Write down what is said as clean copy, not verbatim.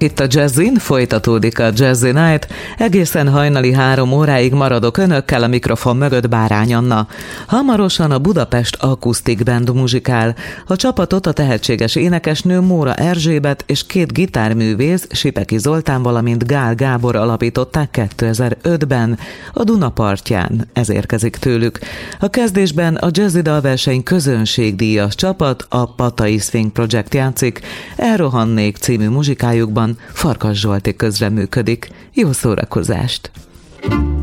Itt a Jazzin folytatódik a Jazzy Night, egészen hajnali 3 óráig maradok önökkel, a mikrofon mögött Bárány Anna. Hamarosan a Budapest Akusztik Band muzsikál. A csapatot a tehetséges énekesnő Móra Erzsébet és 2 gitárművész, Sipeki Zoltán, valamint Gál Gábor alapították 2005-ben a Duna partján. Ez érkezik tőlük. A kezdésben a Jazzy dalverseny közönségdíjas csapat, a Patai Swing Project játszik, Elrohannék című muzsikájukban Farkas Zsolti közreműködik. Jó szórakozást!